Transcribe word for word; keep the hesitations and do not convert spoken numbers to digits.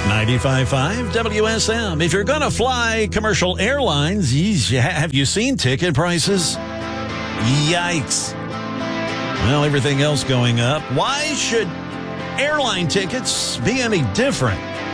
ninety-five point five W S M. If you're going to fly commercial airlines, geez, have you seen ticket prices? Yikes. Well, everything else going up. Why should airline tickets be any different?